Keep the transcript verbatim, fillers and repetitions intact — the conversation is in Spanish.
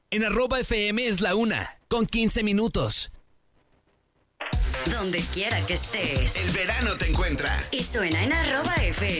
En arroba F M es la una, con quince minutos. Donde quiera que estés. El verano te encuentra. Y suena en arroba F M.